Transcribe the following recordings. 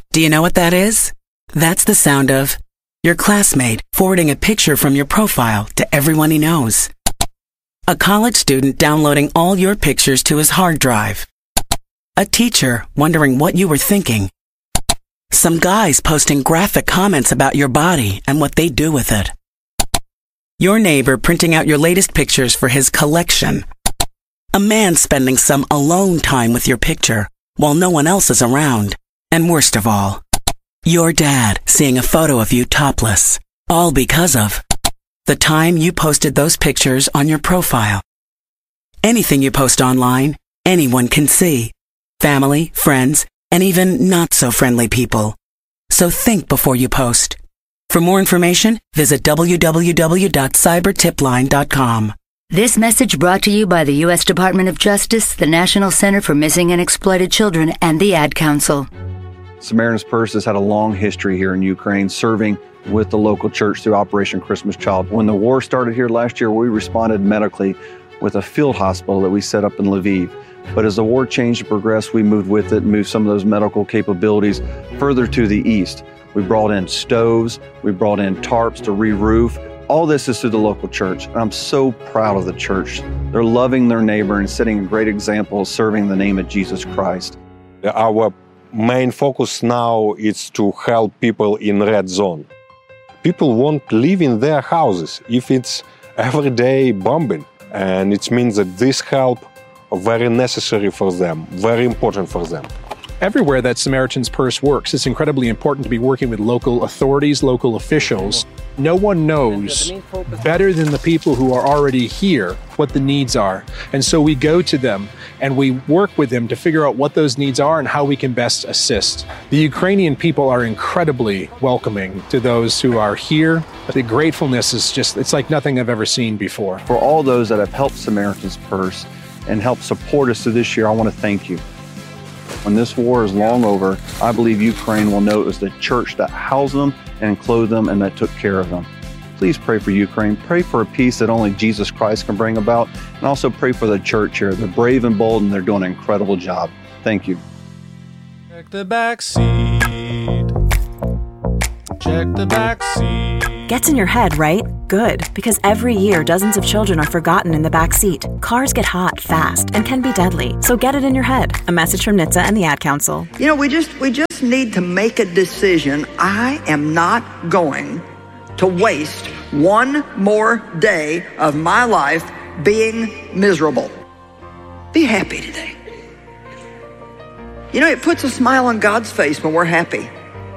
Do you know what that is? That's the sound of your classmate forwarding a picture from your profile to everyone he knows. A college student downloading all your pictures to his hard drive. A teacher wondering what you were thinking. Some guys posting graphic comments about your body and what they do with it. Your neighbor printing out your latest pictures for his collection. A man spending some alone time with your picture while no one else is around. And worst of all, your dad seeing a photo of you topless, all because of the time you posted those pictures on your profile. Anything you post online, anyone can see. Family, friends, and even not-so-friendly people. So think before you post. For more information, visit www.cybertipline.com. This message brought to you by the U.S. Department of Justice, the National Center for Missing and Exploited Children, and the Ad Council. Samaritan's Purse has had a long history here in Ukraine, serving with the local church through Operation Christmas Child. When the war started here last year, we responded medically with a field hospital that we set up in Lviv. But as the war changed and progressed, we moved with it and moved some of those medical capabilities further to the east. We brought in stoves, we brought in tarps to re-roof. All this is through the local church. And I'm so proud of the church. They're loving their neighbor and setting a great example of serving the name of Jesus Christ. Our main focus now is to help people in red zone. People won't live in their houses if it's everyday bombing. And it means that this help are very necessary for them, very important for them. Everywhere that Samaritan's Purse works, it's incredibly important to be working with local authorities, local officials. No one knows better than the people who are already here what the needs are. And so we go to them and we work with them to figure out what those needs are and how we can best assist. The Ukrainian people are incredibly welcoming to those who are here. The gratefulness is just, it's like nothing I've ever seen before. For all those that have helped Samaritan's Purse and helped support us through this year, I want to thank you. When this war is long over, I believe Ukraine will know it was the church that housed them and clothed them and that took care of them. Please pray for Ukraine. Pray for a peace that only Jesus Christ can bring about. And also pray for the church here. They're brave and bold and they're doing an incredible job. Thank you. Check the back seat. Check the back seat. Gets in your head, right? Good, because every year dozens of children are forgotten in the back seat. Cars get hot fast and can be deadly, so get it in your head. A message from NHTSA and the Ad Council. You know, we just need to make a decision. I am not going to waste one more day of my life being miserable. Be happy today. You know, it puts a smile on God's face when we're happy.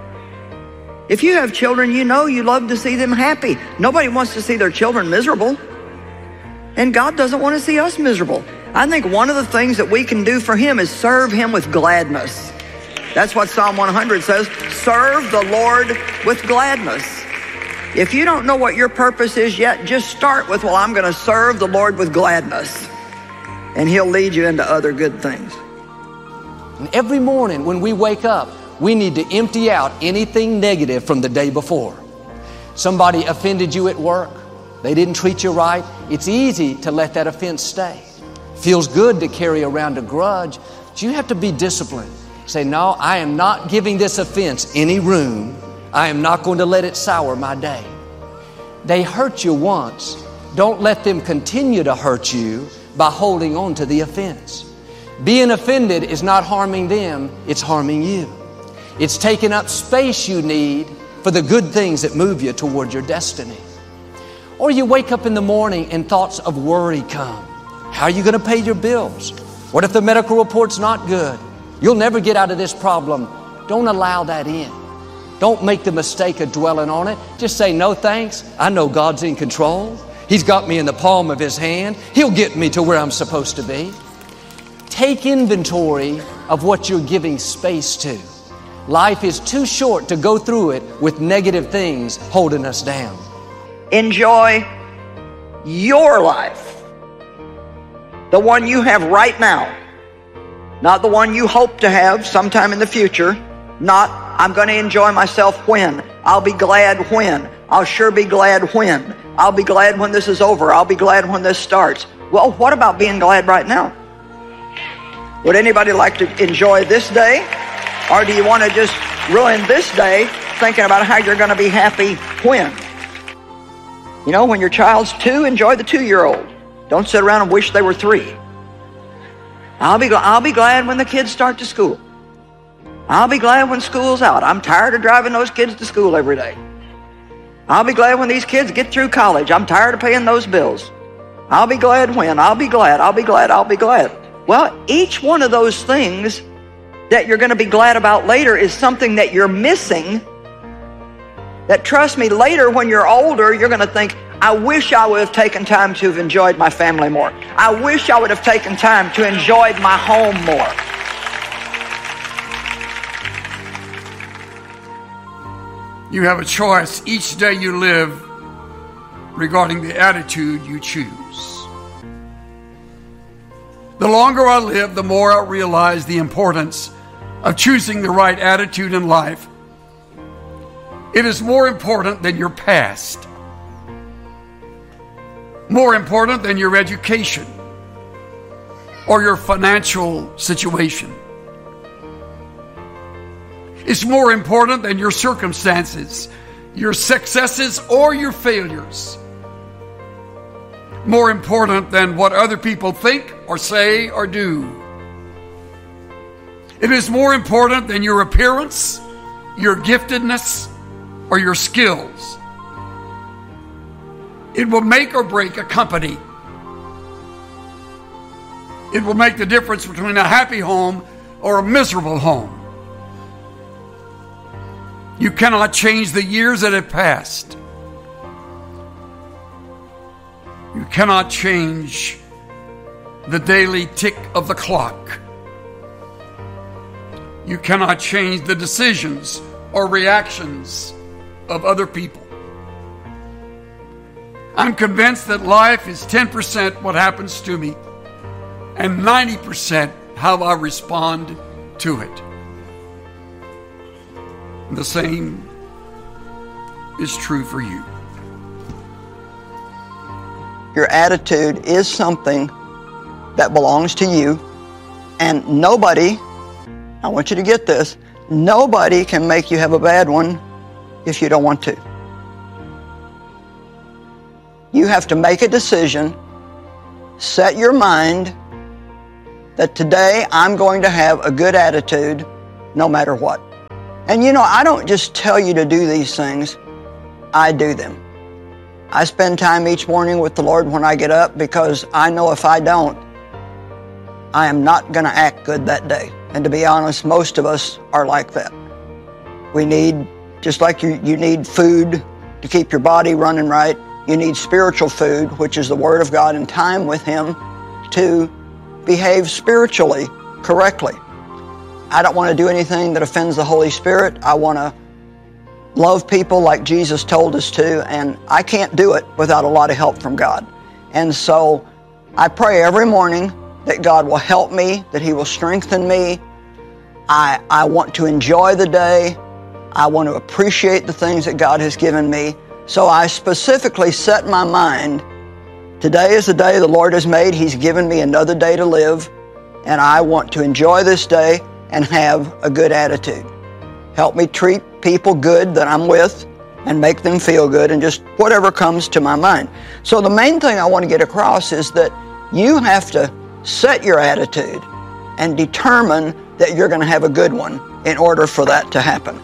If you have children, you know you love to see them happy. Nobody wants to see their children miserable. And God doesn't want to see us miserable. I think one of the things that we can do for Him is serve Him with gladness. That's what Psalm 100 says, serve the Lord with gladness. If you don't know what your purpose is yet, just start with, well, I'm going to serve the Lord with gladness. And He'll lead you into other good things. And every morning when we wake up, we need to empty out anything negative from the day before. Somebody offended you at work. They didn't treat you right. It's easy to let that offense stay. Feels good to carry around a grudge, but you have to be disciplined. Say, no, I am not giving this offense any room. I am not going to let it sour my day. They hurt you once. Don't let them continue to hurt you by holding on to the offense. Being offended is not harming them, it's harming you. It's taking up space you need for the good things that move you toward your destiny. Or you wake up in the morning and thoughts of worry come. How are you going to pay your bills? What if the medical report's not good? You'll never get out of this problem. Don't allow that in. Don't make the mistake of dwelling on it. Just say, no thanks. I know God's in control. He's got me in the palm of His hand. He'll get me to where I'm supposed to be. Take inventory of what you're giving space to. Life is too short to go through it with negative things holding us down. Enjoy your life. The one you have right now. Not the one you hope to have sometime in the future. Not, I'm going to enjoy myself when. I'll be glad when. I'll sure be glad when. I'll be glad when this is over. I'll be glad when this starts. Well, what about being glad right now? Would anybody like to enjoy this day? Or do you want to just ruin this day thinking about how you're going to be happy when. You know, when your child's 2, enjoy the 2-year-old. Don't sit around and wish they were 3. I'll be glad when the kids start to school. I'll be glad when school's out. I'm tired of driving those kids to school every day. I'll be glad when these kids get through college. I'm tired of paying those bills. I'll be glad when. I'll be glad. I'll be glad. I'll be glad. Well, each one of those things that you're going to be glad about later is something that you're missing, that, trust me, later when you're older, you're going to think, I wish I would have taken time to have enjoyed my family more. I wish I would have taken time to enjoy my home more. You have a choice each day you live regarding the attitude you choose. The longer I live, the more I realize the importance of choosing the right attitude in life. It is more important than your past, more important than your education or your financial situation. It's more important than your circumstances, your successes or your failures. More important than what other people think or say or do. It is more important than your appearance, your giftedness, or your skills. It will make or break a company. It will make the difference between a happy home or a miserable home. You cannot change the years that have passed. You cannot change the daily tick of the clock. You cannot change the decisions or reactions of other people. I'm convinced that life is 10% what happens to me and 90% how I respond to it. The same is true for you. Your attitude is something that belongs to you, and nobody, I want you to get this, nobody can make you have a bad one if you don't want to. You have to make a decision, set your mind that today I'm going to have a good attitude no matter what. And you know, I don't just tell you to do these things, I do them. I spend time each morning with the Lord when I get up because I know if I don't, I am not going to act good that day. And to be honest, most of us are like that. We need, just like you need food to keep your body running right, you need spiritual food, which is the Word of God and time with Him to behave spiritually correctly. I don't want to do anything that offends the Holy Spirit. I want to love people like Jesus told us to, and I can't do it without a lot of help from God. And so I pray every morning that God will help me, that He will strengthen me. I want to enjoy the day. I want to appreciate the things that God has given me. So I specifically set my mind, today is the day the Lord has made. He's given me another day to live, and I want to enjoy this day and have a good attitude. Help me treat people good that I'm with and make them feel good, and just whatever comes to my mind. So the main thing I want to get across is that you have to set your attitude and determine that you're going to have a good one in order for that to happen.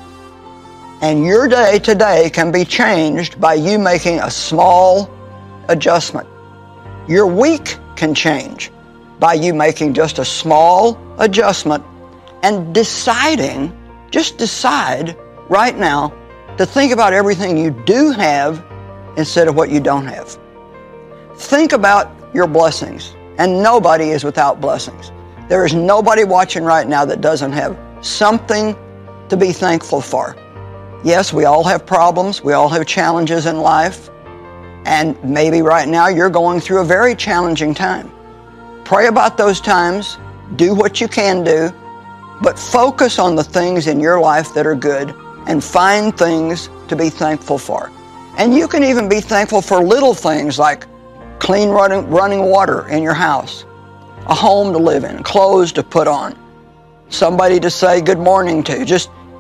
And your day today can be changed by you making a small adjustment. Your week can change by you making just a small adjustment and deciding, just decide right now to think about everything you do have instead of what you don't have. Think about your blessings, and nobody is without blessings. There is nobody watching right now that doesn't have something to be thankful for. Yes, we all have problems, we all have challenges in life, and maybe right now you're going through a very challenging time. Pray about those times, do what you can do, but focus on the things in your life that are good and find things to be thankful for. And you can even be thankful for little things like clean running water in your house, a home to live in, clothes to put on, somebody to say good morning to, just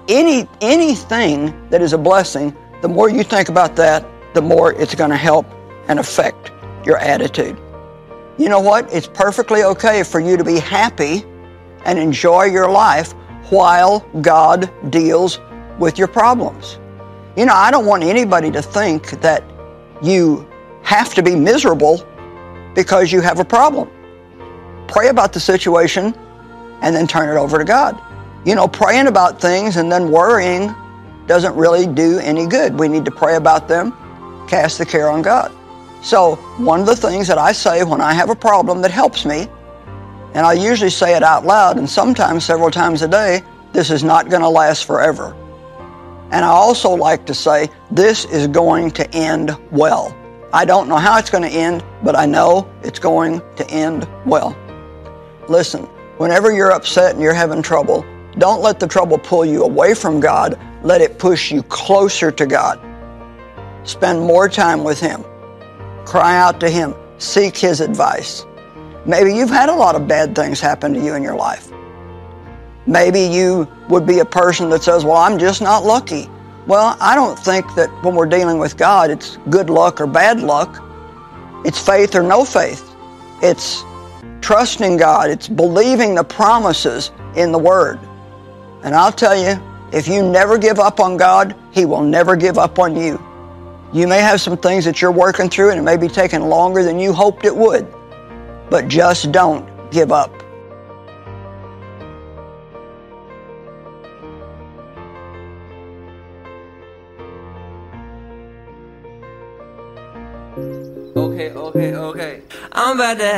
anything that is a blessing, the more you think about that, the more it's going to help and affect your attitude. You know what? It's perfectly okay for you to be happy and enjoy your life while God deals with your problems. You know, I don't want anybody to think that you have to be miserable because you have a problem. Pray about the situation and then turn it over to God. You know, praying about things and then worrying doesn't really do any good. We need to pray about them, cast the care on God. So one of the things that I say when I have a problem that helps me, and I usually say it out loud and sometimes several times a day, this is not going to last forever. And I also like to say, this is going to end well. I don't know how it's going to end, but I know it's going to end well. Listen, whenever you're upset and you're having trouble, don't let the trouble pull you away from God. Let it push you closer to God. Spend more time with Him. Cry out to Him. Seek His advice. Maybe you've had a lot of bad things happen to you in your life. Maybe you would be a person that says, well, I'm just not lucky. Well, I don't think that when we're dealing with God, it's good luck or bad luck. It's faith or no faith. It's trusting God. It's believing the promises in the Word. And I'll tell you, if you never give up on God, He will never give up on you. You may have some things that you're working through and it may be taking longer than you hoped it would, but just don't give up. Okay. I'm about to